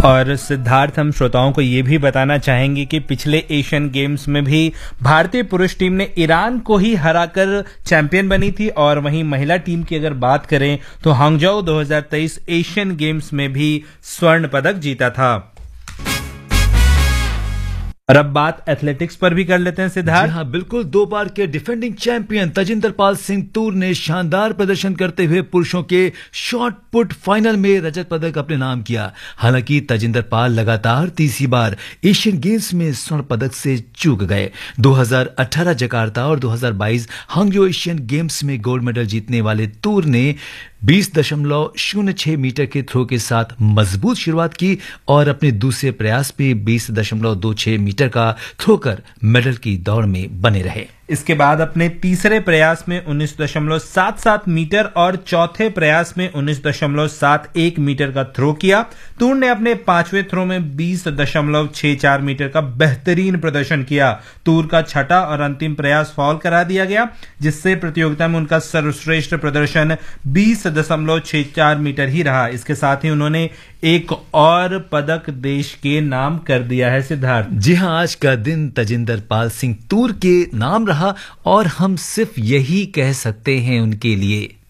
और सिद्धार्थ, हम श्रोताओं को ये भी बताना चाहेंगे कि पिछले एशियन गेम्स में भी भारतीय पुरुष टीम ने ईरान को ही हराकर चैंपियन बनी थी, और वहीं महिला टीम की अगर बात करें तो हांगझोउ 2023 एशियन गेम्स में भी स्वर्ण पदक जीता था। और अब बात एथलेटिक्स पर भी कर लेते हैं सिद्धार्थ। हाँ बिल्कुल, 2 बार के डिफेंडिंग चैंपियन तजिंदर पाल सिंह तूर ने शानदार प्रदर्शन करते हुए पुरुषों के शॉट पुट फाइनल में रजत पदक अपने नाम किया। हालांकि तजिंदर पाल लगातार तीसरी बार एशियन गेम्स में स्वर्ण पदक से चूक गए। 2018 जकार्ता और 2022 हांगझोउ एशियन गेम्स में गोल्ड मेडल जीतने वाले तूर ने 20.06 मीटर के थ्रो के साथ मजबूत शुरुआत की और अपने दूसरे प्रयास पे 20.26 मीटर का थ्रो कर मेडल की दौड़ में बने रहे। इसके बाद अपने तीसरे प्रयास में 19.77 मीटर और चौथे प्रयास में 19.71 मीटर का थ्रो किया। तूर ने अपने 5वें थ्रो में 20.64 मीटर का बेहतरीन प्रदर्शन किया। तूर का छठा और अंतिम प्रयास फॉल करा दिया गया, जिससे प्रतियोगिता में उनका सर्वश्रेष्ठ प्रदर्शन 20.64 मीटर ही रहा। इसके साथ ही उन्होंने एक और पदक देश के नाम कर दिया है सिद्धार्थ। जी हाँ, आज का दिन तजिंदर पाल सिंह तूर के नाम रहा और हम सिर्फ यही कह सकते हैं उनके लिए।